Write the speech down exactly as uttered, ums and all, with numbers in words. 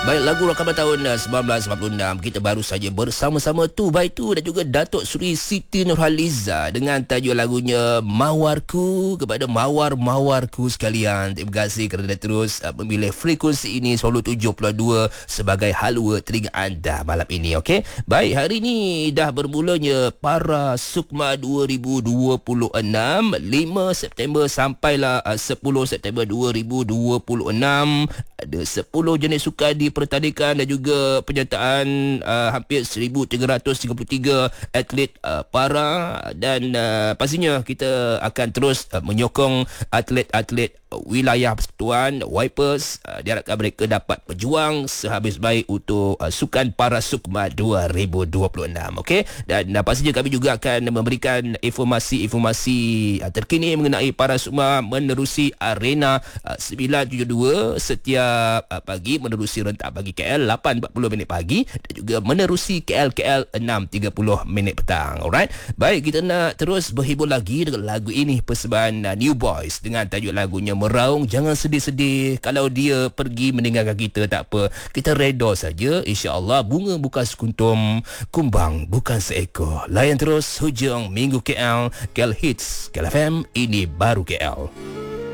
Baik, lagu rakaman tahun uh, seribu sembilan ratus sembilan puluh enam kita baru saja bersama-sama two by two dan juga Datuk Seri Siti Nurhaliza dengan tajuk lagunya Mawarku. Kepada mawar-mawarku sekalian, terima kasih kerana terus uh, memilih frekuensi ini selalu tujuh puluh dua sebagai halua telinga anda malam ini. Okey. Baik, hari ini dah bermulanya Para Sukma dua ribu dua puluh enam, lima September sampailah uh, sepuluh September dua ribu dua puluh enam. Ada sepuluh jenis sukan di pertandingan dan juga penyertaan uh, hampir seribu tiga ratus tiga puluh tiga atlet uh, para, dan uh, pastinya kita akan terus uh, menyokong atlet-atlet wilayah persekutuan Wipers. Uh, diharapkan mereka dapat berjuang sehabis baik untuk uh, Sukan Para Sukma dua ribu dua puluh enam. Okey, dan uh, pastinya kami juga akan memberikan informasi-informasi uh, terkini mengenai Para Sukma menerusi arena uh, sembilan tujuh dua setiap uh, pagi, menerusi rentak pagi K L lapan empat puluh minit pagi dan juga menerusi K L K L enam tiga puluh minit petang. Alright. Baik, kita nak terus berhibur lagi dengan lagu ini, persembahan uh, New Boys dengan tajuk lagunya Meraung. Jangan sedih-sedih kalau dia pergi meninggalkan kita, tak apa. Kita reda saja. InsyaAllah bunga bukan sekuntum, kumbang bukan seekor. Layan terus hujung minggu K L, K L Hits, K L F M, ini baru K L.